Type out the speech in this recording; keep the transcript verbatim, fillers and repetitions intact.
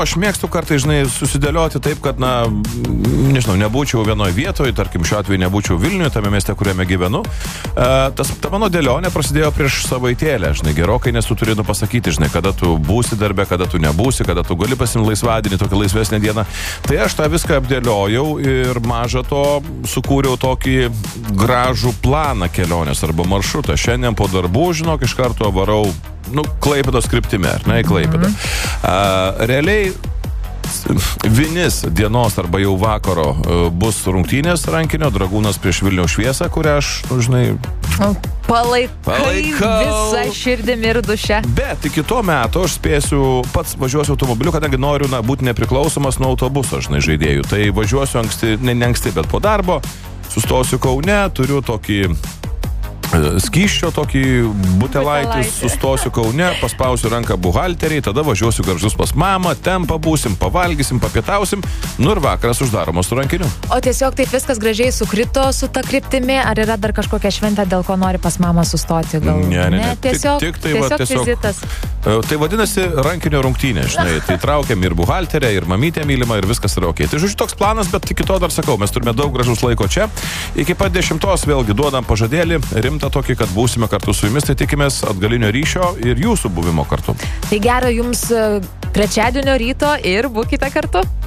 aš mėgstu kartai, žinai, susidėlioti taip, kad, na, nežinau, nebūčiau vienoje vietoje, tarkim, šiuo atveju nebūčiau Vilniuje, tame mieste, kuriame gyvenu. E, tas, ta mano dėlionė prasidėjo prieš savaitėlę, žinai, gerokai, nes tu turėtų pasakyti, žinai, kada tu būsi darbe, kada tu nebūsi, kada tu gali pasimti laisvadienį, tokią laisvesnę dieną. Tai aš tą viską apdėliojau ir maža to sukūriau tokį gražų planą kelionės arba maršrutą. Šiandien po darbų, žinok, iš karto varau, nu, Klaipėdos kryptimi, ar ne, į Klaipėdą. Mm-hmm. A, realiai vinis dienos arba jau vakaro bus rungtynės rankinio Dragūnas prieš Vilniaus Šviesą, kurią aš, nu, žinai, palaikai palaikau visą širdimi ir duše. Bet iki to meto aš spėsiu, pats važiuosiu automobiliu, kadangi noriu, na, būti nepriklausomas nuo autobuso, žinai, žaidėjų. Tai važiuosiu anksti, ne, ne anksti, bet po darbo, sustosiu Kaune, turiu tokį skyščio tokį butelaitis, sustosiu Kaune, paspausiu ranką buhalteriai, tada važiuosiu garžus pas mamą, ten pabūsim, pavalgysim, papietausim, nu ir vakaras uždaromas su rankiniu. O tiesiog taip viskas gražiai sukrito su ta kryptimi, ar yra dar kažkokia šventė, dėl ko nori pas mamą sustoti? Gal? Ne, ne, ne. Tiesiog, tik, tik tai, tiesiog, va, tiesiog vizitas. Tai vadinasi rankinio rungtynė, žinai, tai traukiam ir buhalterę, ir mamytę mylimą, ir viskas yra ok. Tai žodžiu toks planas, bet iki to dar sakau, mes turime daug gražus laiko čia. Iki pat dešimtos vėlgi duodam pažadėlį, rimtą tokį, kad būsime kartu su jumis, tai tikimės atgalinio ryšio ir jūsų buvimo kartu. Tai gero jums trečiadienio ryto ir būkite kartu.